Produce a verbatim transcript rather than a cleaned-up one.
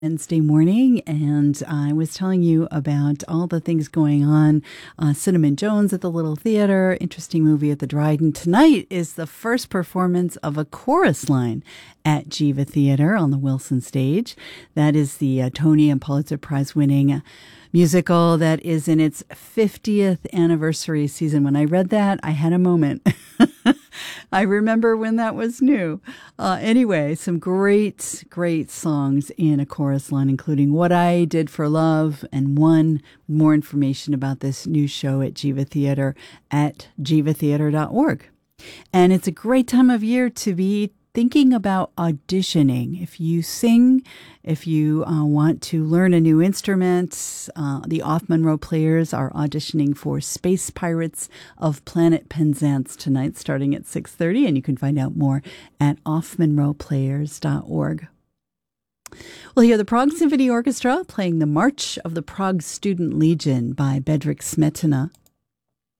Wednesday morning, and I was telling you about all the things going on. Uh, Cinnamon Jones at the Little Theater, interesting movie at the Dryden. Tonight is the first performance of a chorus line at Jiva Theater on the Wilson stage. That is the uh, Tony and Pulitzer Prize winning musical that is in its fiftieth anniversary season. When I read that, I had a moment. I remember when that was new. Uh, anyway, some great, great songs in a chorus line, including What I Did for Love and One. More information about this new show at Jiva Theater at jiva theater dot org. And it's a great time of year to be thinking about auditioning. If you sing, if you uh, want to learn a new instrument, uh, the Off Monroe Players are auditioning for Space Pirates of Planet Penzance tonight, starting at six thirty, and you can find out more at off monroe players dot org. We'll hear the Prague Symphony Orchestra playing the March of the Prague Student Legion by Bedřich Smetana.